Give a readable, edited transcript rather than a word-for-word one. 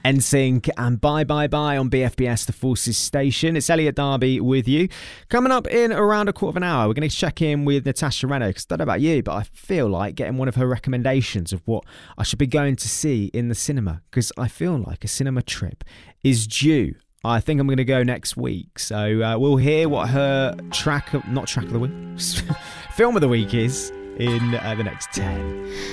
NSYNC and Bye Bye Bye on BFBS, the Forces station. It's Elliot Darby with you. Coming up in around a quarter of an hour, we're going to check in with Natasha Reno, because I don't know about you, but I feel like getting one of her recommendations of what I should be going to see in the cinema, because I feel like a cinema trip is due. I think I'm going to go next week. So we'll hear what her film of the week is in the next 10.